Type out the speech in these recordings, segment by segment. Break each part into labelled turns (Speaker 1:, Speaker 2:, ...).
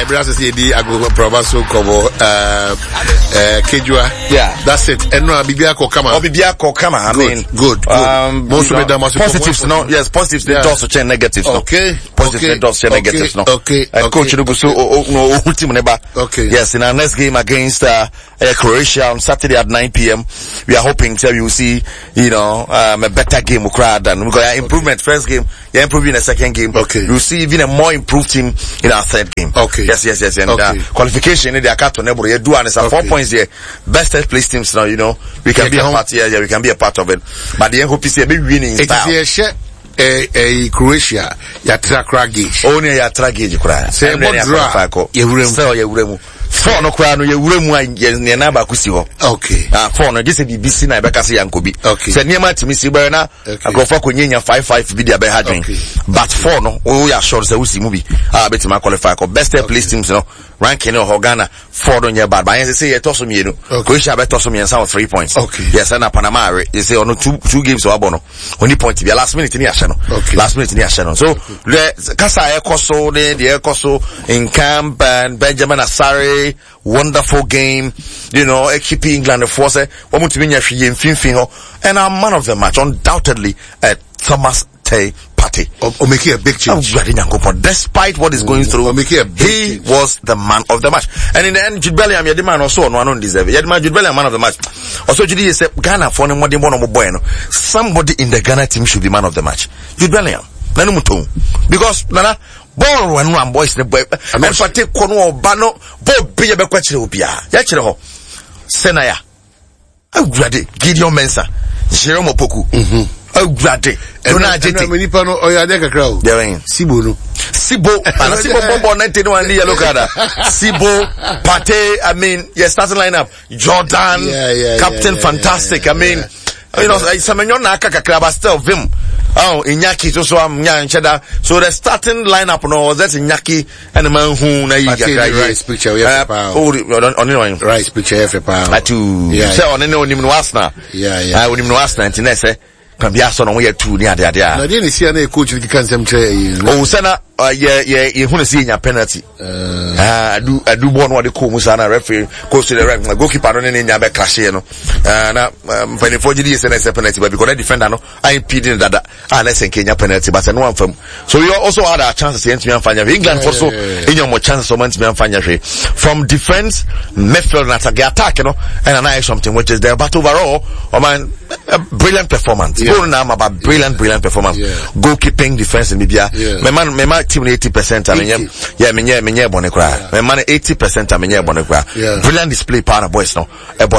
Speaker 1: brother say di ago probaso kobo Kejua.
Speaker 2: Yeah.
Speaker 1: That's it. And no bibia ko kama.
Speaker 2: Oh bibia ko kama. I mean
Speaker 1: good. Most of them
Speaker 2: positives no. Yes, positives they also change negatives no.
Speaker 1: Okay.
Speaker 2: Positives they also change negatives no.
Speaker 1: Okay.
Speaker 2: And coach no ultimo neba.
Speaker 1: Okay.
Speaker 2: Yes, in our next game against Croatia on Saturday at 9 p.m. we are hoping that we will see, you know, a better game than we got improvement first game, you're improving the second game.
Speaker 1: Okay.
Speaker 2: You'll see even a more improved team in our third game.
Speaker 1: Okay.
Speaker 2: Yes. And qualification in the Akato Nebo, you do and it's 4 points here. Best place teams now, you know, we can be a part here, we can be a part of it. But the hope is a big winning style.
Speaker 1: Croatia, ya trackage.
Speaker 2: Only ya trackage, cry.
Speaker 1: Say,
Speaker 2: Four no crown, you room ye naba kusiho.
Speaker 1: Okay.
Speaker 2: Four no just a BBC na bekasi yankobi.
Speaker 1: Okay.
Speaker 2: Say near my Timisi Berna, I go for Kunya 5-5 video be hadrin. But four no, we are sure say we see movie. Bet my qualify for best place teams no ranking no Ghana 4 on your bad. But I say you toss me no. Croatia bet toss me and some 3 points.
Speaker 1: Okay.
Speaker 2: Yes, and Panama you say on two games or abono. Only point be last minute in the channel.
Speaker 1: Okay.
Speaker 2: Last minute in the channel. So the Kasa Ekoso the Ekoso in camp and Benjamin Asare. Wonderful game, you know, keeping England the force. And I'm man of the match, undoubtedly, Thomas Tay Partey.
Speaker 1: Or making a big change.
Speaker 2: Despite what is going through, he was the man of the match. And in the end, Jude Bellingham, you're the man also, no, I don't deserve it. You're the man, Jude Bellingham, man of the match. Also, Jude said, Ghana, for somebody in the Ghana team should be man of the match. Jude Bellingham. Because, Nana, ball when one boys the boy and take kono bano bo be be kwachire obia ya kire ho senaya awurade Gideon Mensah Jerome Opoku awurade dona jeti
Speaker 1: many pano oya de kakra o Sibo no
Speaker 2: Sibo bombo 91 yellow card Sibo Partey I mean your starting lineup Jordan captain fantastic I mean you know Semenyo na kakra but still vim Iñaki so Nyancheda. So the starting lineup no was that Iñaki and the man who na
Speaker 1: rice picture we have
Speaker 2: on
Speaker 1: rice picture for power.
Speaker 2: Say on any onim no Arsenal. I onim no Arsenal nti na say kan bia so no we 2 ni ade.
Speaker 1: Na dey ni see na coach we kan sem try.
Speaker 2: Oh sana ye hu na see nya penalty. Adu ball no de ko musa na referee coach the ref goalkeeper no nya be crash no. Na when the 4G is a penalty but because the defender no I impeding that na say Kenya penalty but no one from. So we also had our chances to Enfanya. England for so in your chances so man to Enfanya from defense midfield and attack you know and I something which is there but overall man brilliant performance. Brilliant performance. Goalkeeping, defense in Libya. My man team 80%. I mean, me bonekra. My man 80%. I mean, bonekra. Brilliant display, power boys no. And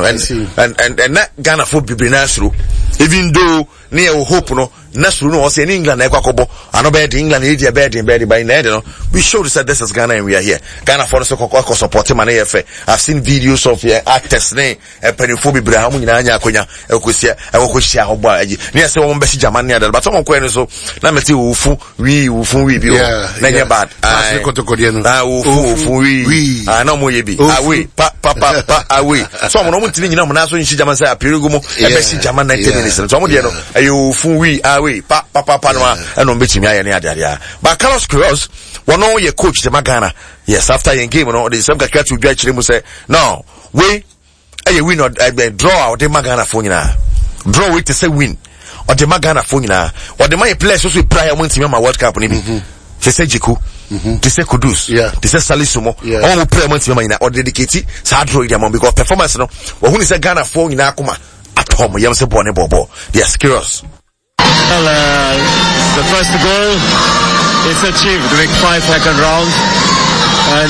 Speaker 2: that Ghana football be nice through. Even though near hope no. Nasru no was in England ekwakobo ano bed England area bed by no we showed that this is Ghana and we are here Ghana for so kokoko support man efe I've seen videos of actors ne penifo bibra ha munyina anya akonya ekosia hobo aji ne say won be si Germany adal but some ko so na meti wufu wi bi o na nya bad
Speaker 1: kotokodi no
Speaker 2: wufu wi na mo ye bi awe pa awe so mo no mutini nyina mo na so nshi German say apirigu mo e be si German 90 minutes so mo de no ayo wufu wi pa no and on betimi aye ne ade but Carlos Queiroz one no ye coach the Ghana yes after your game no the same kakra to dwa kire mu say no we win or draw or the Ghana for nyina draw we to say win or the Ghana for nyina or the my players so we prior win team ma World Cup ni bi they say Jiku they say Kudus they say Salisumo all we prior win team ma nyina or dedicate sa draw them because performance no we who say Ghana for nyina akoma at home yam say born bobo they are Queiroz.
Speaker 3: Well, the first goal is achieved during 5-second round, and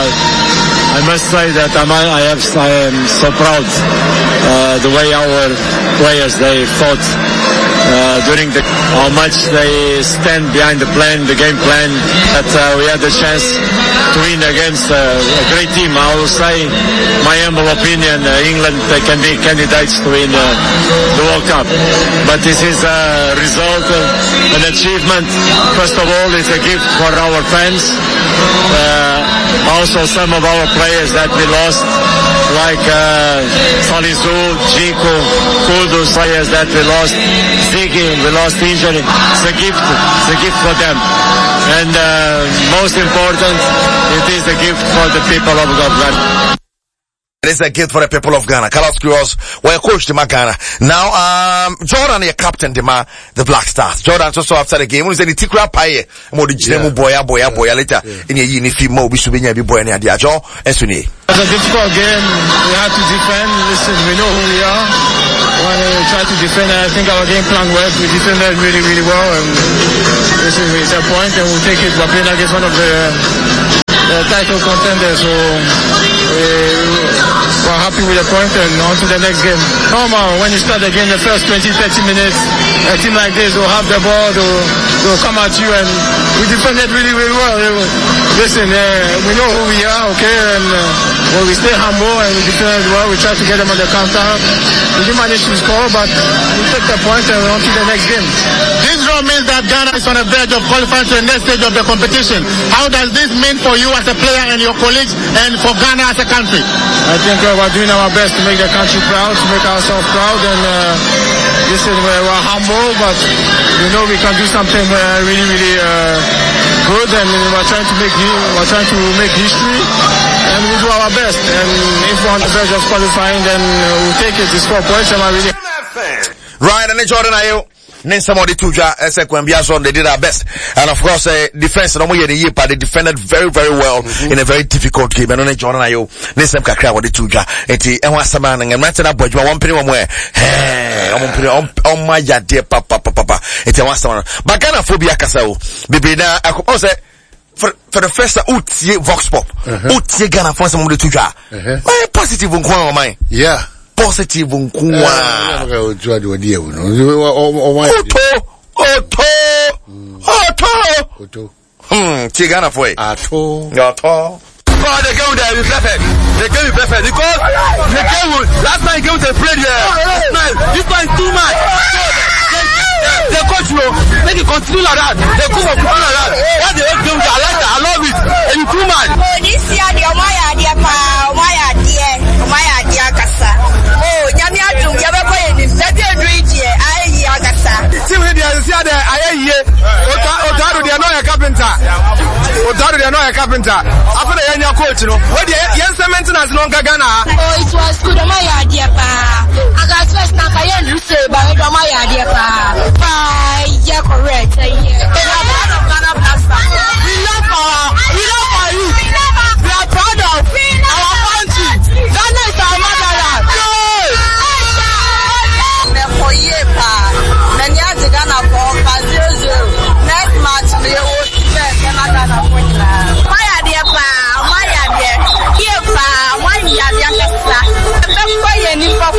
Speaker 3: I must say that I am so proud the way our players they fought during how much they stand behind the plan, the game plan. That we had the chance to win against a great team. I will say, my humble opinion, England they can be candidates to win the World Cup. But this is a result, an achievement. First of all, it's a gift for our fans. Also, some of our players that we lost, like Salisu, Chico, Kudus, players that we lost, Ziggy, we lost injury. It's a gift for them. And most important, it is a gift for the people of Ghana.
Speaker 2: It is a gift for the people of Ghana. Carlos Queiroz, we're coach to Ghana. Now, Jordan, your captain, the Black Stars. Jordan, so after the game, we said the Tikra Pie, more the Jinemu boya later. In a uniform, more we should be boy and the Ajo, and Sunni.
Speaker 3: It's a difficult game. We have to defend. Listen, we know who we are. When we try to defend, I think our game plan worked. We defended really, really well, and this is a point, and we'll take it. We're playing against one of the title contenders, so we're happy with the point and on to the next game. Normal, when you start the game, the first 20-30 minutes, a team like this will have the ball, they'll come at you, and we defended really, really well. Listen, we know who we are, okay, and we stay humble and we defend well. We try to get them on the counter. We didn't manage to score, but we take the point and on to the next game.
Speaker 4: This draw means that Ghana is on the verge of qualifying to the next stage of the competition. How does this mean for you as a player and your colleagues and for Ghana as a country?
Speaker 3: I think we're doing our best to make the country proud, to make ourselves proud, and listen, we're humble, but we know we can do something really, really good, and we're trying to make history, and we do our best. And if we're on the verge of qualifying, then we'll take it. It's 4 points, and I really.
Speaker 2: Right, and then Jordan, somebody they did our best, and of course defense they defended very, very well in a very difficult game. And then Jordan Ayo Nesem Kakra what the tuja eti enwa saman and Martina Bojwa one penny on my dear papa eti enwa saman but Ghana phobia kasao bibi na I say for the first utie Vox Pop utie Ghana for some of the tuja my positive on my positive Nkwa. Tigana for it. Oh, the game there is perfect. The game is perfect because the game last night game they played here. This one is too much. The coach will make it continue like that. The coach will continue like that. What the game I like that. I love it. And it's too much.
Speaker 5: Oh, this year the Omaya dear Kasa. Oh, Yamia to Yabako in the second region. I Agasa.
Speaker 4: See when they are there, I hear Otaru, they are not a carpenter. Otaru, they are not a carpenter. After the young coach, you know, what the young maintenance long Ghana.
Speaker 5: Oh, it was good. Omaya dear Pa. I got first now I am to say, but Omaya dear Pa. Yeah, correct. We love you. We are proud of our country. Ghana is our motherland. For year, Pa. Many are the Ghana for 0-0. Next match, we will get Ghana for my idea, Pa. My idea. Here, Pa. My idea, Kasa. Remember, you need for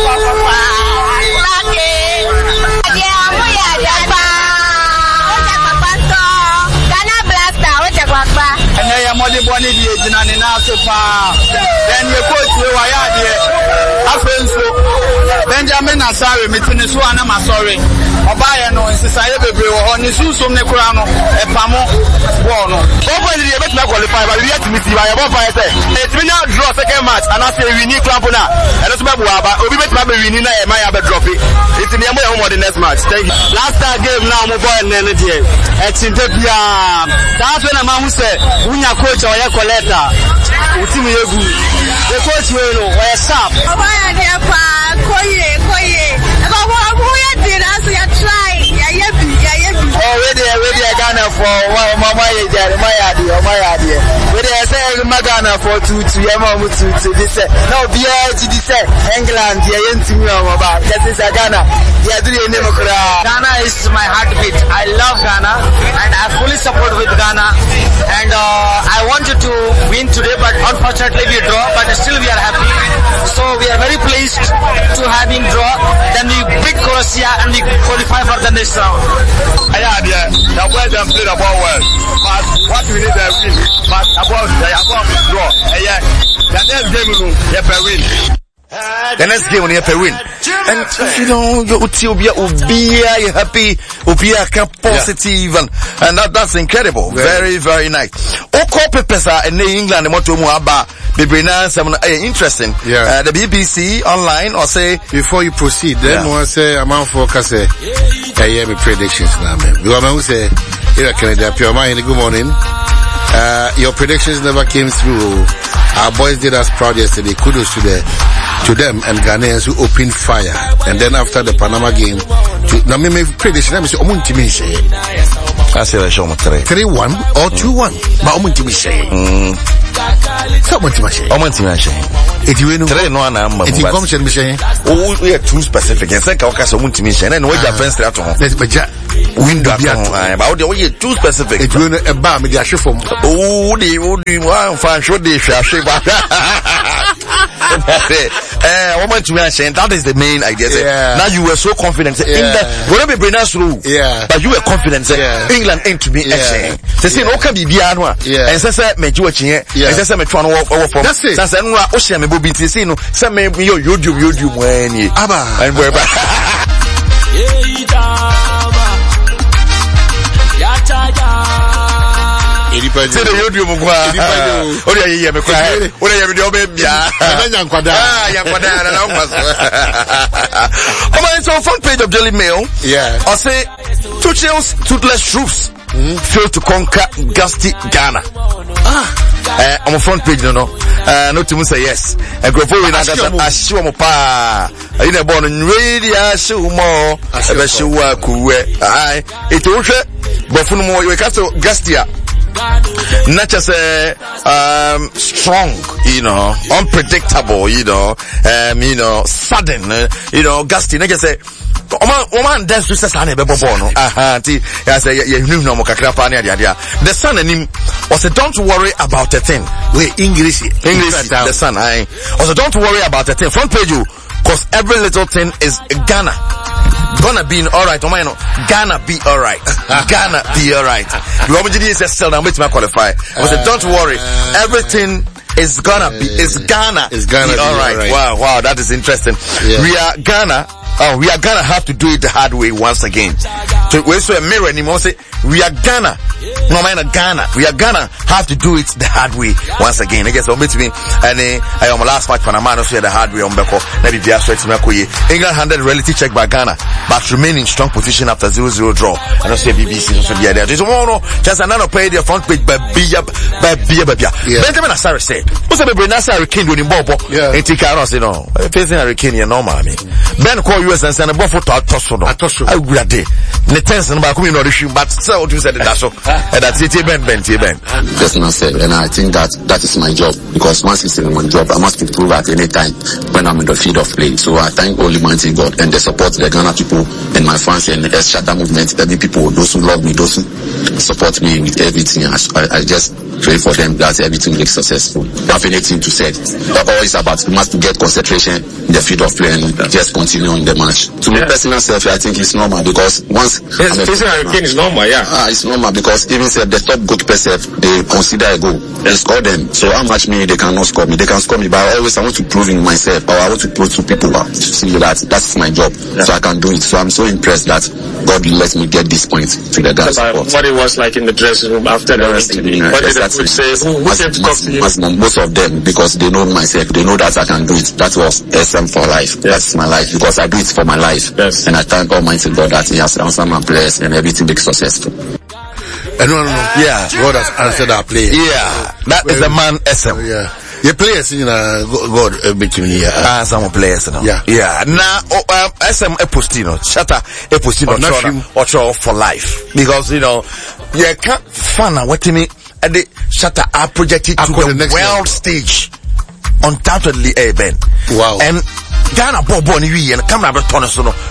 Speaker 4: Modi boni di ejina ni na so pa then ye coach we wa ya de afenso Benjamin Asare mitini so ana ma sorry obaye no nsisaye bebre wo ho ni susum ne kura no epamo ball no obo ni ye betima qualify but we yet to meet by your fire say it will not draw second match and I say we need clamp na and so be aba obi betima be win na e ma ya be drop it ni e mo ya the next match thank you last game now mo boy ne ne die e tinte bia that when na ma hu say unya coach or your collector uti mi egu the coach we no we sharp
Speaker 5: Omaya dear Pa koye eba wo ya did as you try ya bi oh
Speaker 4: we dey Ghana for mama ye jare Omaya dear we dey say Ghana for to ya ma mu to this no bia to this England ya yentimi o ba that is Ghana ya do your name kra Ghana is my heartbeat. I love Ghana and I fully support with Ghana and I wanted to win today but unfortunately we draw but still we are happy so we are very pleased to having draw then we beat Croatia and we qualify for the next round.
Speaker 2: The way them play the ball well but what we need to win but about draw the next game we win. The next game when you have a win. And you know, you'll be happy, you're positive, and that's incredible. Very, very nice. Oko Pepesa in England, the moto muaba, interesting.
Speaker 1: Yeah.
Speaker 2: The BBC online or say
Speaker 1: before you proceed, then one say I'm out for say I hear me predictions now, man. Because I say here Canada, Pure Mind, good morning. Your predictions never came through. Our boys did us proud yesterday. Kudos to them and Ghanaians who opened fire. And then after the Panama game, now me prediction, let me say,
Speaker 2: I say I show
Speaker 1: 3-1 or 2-1. It will
Speaker 2: we are too specific. And second, and what your friends at home. Window about the way too specific.
Speaker 1: It will a bar with your shift from
Speaker 2: that is the main idea. Now you were so confident in that whatever bring us through. But you were confident England ain't to be excellent. They say no can be bianwa. And say me you watching and say me trying to work for. That's it. Say no o me bobi ti say no say me YouTube when you and where
Speaker 1: say the YouTube mukwa. Ori aye me kwa. Ori aye video be bia. Na nkwada.
Speaker 2: Nkwada na umma. So front page of Daily Mail. I say Tuchel's toothless troops failed to conquer Gusty Ghana. On the front page, no to say yes. And go forward and assure mo pa. In a born in radio show more. Assure kuwe. It also, but for more you cast Gustia. Not just strong, unpredictable, sudden, Gusty, not just say Oman dance to say the son and him was a don't worry about a thing.
Speaker 1: English,
Speaker 2: the son, also don't worry about a thing. Front page you, cause every little thing is Ghana. Gonna be alright, Ghana be alright. Ghana be alright. You want me to still now, make me qualify. I said, don't worry, everything is gonna be, Ghana be alright. Wow, that is interesting. We are gonna have to do it the hard way once again. So we saw a mirror anymore say we are Ghana. No man Ghana. We are gonna have to do it the hard way once again. I guess I'll meet me and I am last match Panama no say the hard way on Beko. Maybe be sweat England handled reality check by Ghana, but remain in strong position after 0-0 draw. And I say BBC also be there. There's no just another pay the front page by Bia. Benjamin Asare said, what's the Brenasa Hurricane doing in Bobo? And Tikano say no. Facing Hurricane normal. Ben call US and send a buffalo to Atosso. I would have the tension about coming on the shoe, but so you said that so and that's it, Ben.
Speaker 6: Just not said, and I think that is my job, because once it's in my job, I must improve at any time when I'm in the field of play. So I thank Almighty God and the support the Ghana people and my fans and the Shatter movement, every people, those who love me, those who support me with everything. I just pray for them that everything makes successful. I have anything to say. Always about we must get concentration in the field of play and just continue in the match. To me personal self, I think it's normal, because once
Speaker 2: it's normal,
Speaker 6: it's normal, because even if the top goalkeeper self, they consider a goal and score them. So how much me they cannot score me? They can score me, but I want to prove in myself, or I want to prove to people to see that's my job, so I can do it. So I'm so impressed that God let me get this point to the Ghana sport.
Speaker 7: What it was like in the dressing room after the interview. What did the coach say? Who came to talk to you?
Speaker 6: Most of them, because they know myself, they know that I can do it. That was SM for life. That's my life, because I do it for my life. And I thank Almighty God that He has answered my prayers and everything makes successful.
Speaker 1: No. God has answered our prayer.
Speaker 2: That is the man SM.
Speaker 1: Your players, God making me
Speaker 2: some players, Now, SM Epostino, Shatter Epostino, or for life, because you can't find what me at the Shatter are projected to the world stage. Undoubtedly, Ben.
Speaker 1: Wow.
Speaker 2: And Ghana Bobo and camera